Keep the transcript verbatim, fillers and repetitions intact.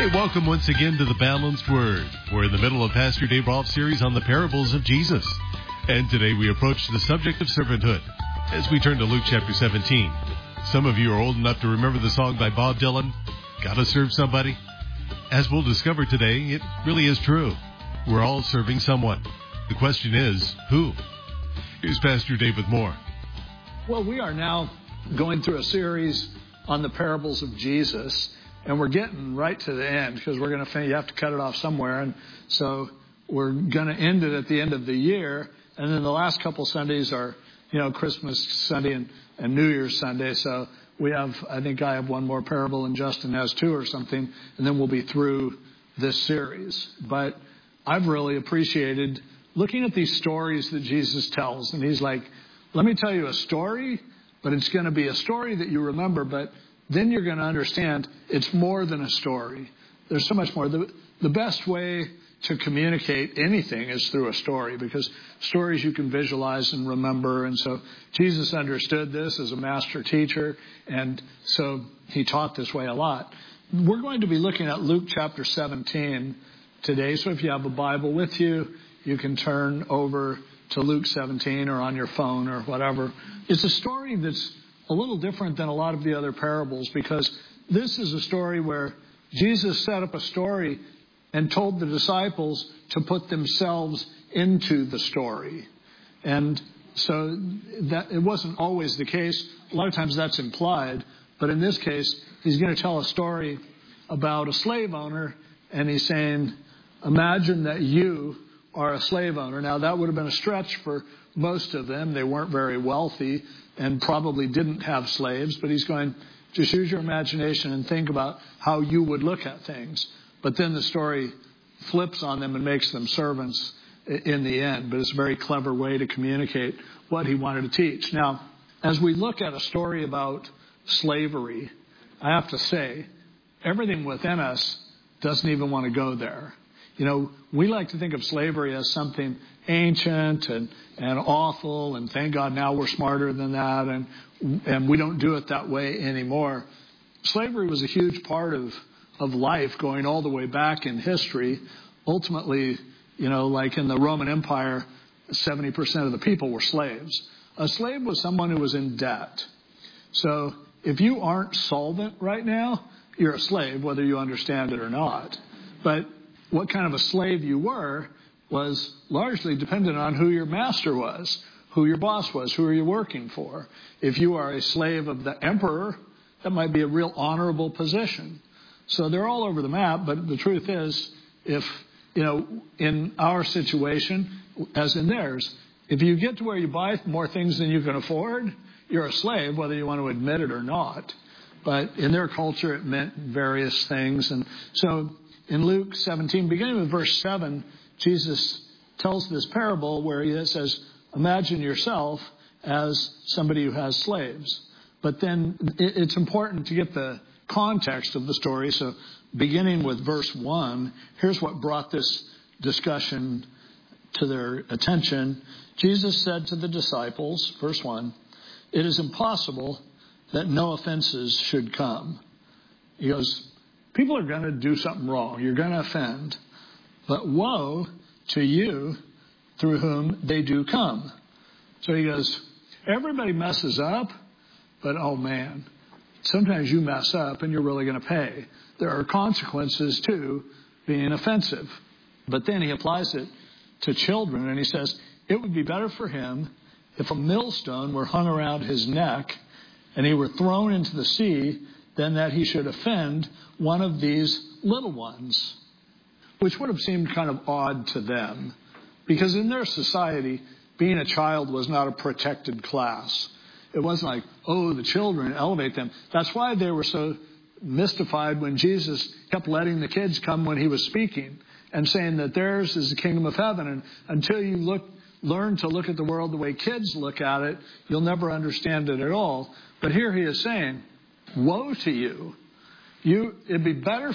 Hey, welcome once again to the Balanced Word. We're in the middle of Pastor Dave Rolfe's series on the parables of Jesus. And today we approach the subject of servanthood as we turn to Luke chapter seventeen. Some of you are old enough to remember the song by Bob Dylan, Gotta Serve Somebody. As we'll discover today, it really is true. We're all serving someone. The question is, who? Here's Pastor Dave with more. Well, we are now going through a series on the parables of Jesus. And we're getting right to the end because we're going to finish. You have to cut it off somewhere. And so we're going to end it at the end of the year. And then the last couple Sundays are, you know, Christmas Sunday and, and New Year's Sunday. So we have, I think I have one more parable and Justin has two or something. And then we'll be through this series. But I've really appreciated looking at these stories that Jesus tells. And he's like, let me tell you a story, but it's going to be a story that you remember. But then you're going to understand it's more than a story. There's so much more. The, the best way to communicate anything is through a story, because stories you can visualize and remember. And so Jesus understood this as a master teacher, and so he taught this way a lot. We're going to be looking at Luke chapter seventeen today. So if you have a Bible with you, you can turn over to Luke seventeen or on your phone or whatever. It's a story that's a little different than a lot of the other parables, because this is a story where Jesus set up a story and told the disciples to put themselves into the story. And so that it wasn't always the case. A lot of times that's implied. But in this case, he's going to tell a story about a slave owner. And he's saying, imagine that you are a slave owner. Now, that would have been a stretch for most of them. They weren't very wealthy and probably didn't have slaves, but he's going, just use your imagination and think about how you would look at things. But then the story flips on them and makes them servants in the end. But it's a very clever way to communicate what he wanted to teach. Now, as we look at a story about slavery, I have to say, everything within us doesn't even want to go there. You know, we like to think of slavery as something ancient and, and awful, and thank God now we're smarter than that, and and we don't do it that way anymore. Slavery was a huge part of, of life going all the way back in history. Ultimately, you know, like in the Roman Empire, seventy percent of the people were slaves. A slave was someone who was in debt. So if you aren't solvent right now, you're a slave, whether you understand it or not. But what kind of a slave you were was largely dependent on who your master was, who your boss was, who are you working for. If you are a slave of the emperor, that might be a real honorable position. So they're all over the map, but the truth is, if, you know, in our situation, as in theirs, if you get to where you buy more things than you can afford, you're a slave, whether you want to admit it or not. But in their culture, it meant various things. And so in Luke seventeen, beginning with verse seven, Jesus tells this parable where he says, imagine yourself as somebody who has slaves. But then it's important to get the context of the story. So beginning with verse one, here's what brought this discussion to their attention. Jesus said to the disciples, verse one, it is impossible that no offenses should come. He goes, people are going to do something wrong. You're going to offend. But woe to you through whom they do come. So he goes, everybody messes up, but oh man, sometimes you mess up and you're really going to pay. There are consequences to being offensive. But then he applies it to children, and he says, it would be better for him if a millstone were hung around his neck and he were thrown into the sea than that he should offend one of these little ones, which would have seemed kind of odd to them, because in their society, being a child was not a protected class. It wasn't like, oh, the children, elevate them. That's why they were so mystified when Jesus kept letting the kids come when he was speaking and saying that theirs is the kingdom of heaven. And until you look, learn to look at the world the way kids look at it, you'll never understand it at all. But here he is saying, woe to you. You, it'd be better